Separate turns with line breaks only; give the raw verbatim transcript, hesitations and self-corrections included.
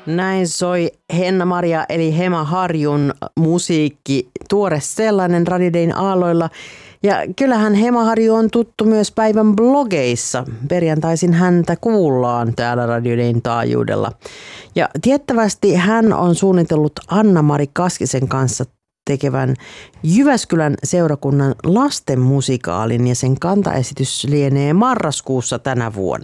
Näin soi Henna-Maria eli Hema Harjun musiikki, tuore sellainen Radio Dayn aalloilla. Ja kyllähän Hema Harju on tuttu myös päivän blogeissa. Perjantaisin häntä kuullaan täällä Radio Dayn taajuudella. Ja tiettävästi hän on suunnitellut Anna-Mari Kaskisen kanssa tekevän Jyväskylän seurakunnan lastenmusikaalin ja sen kantaesitys lienee marraskuussa tänä vuonna.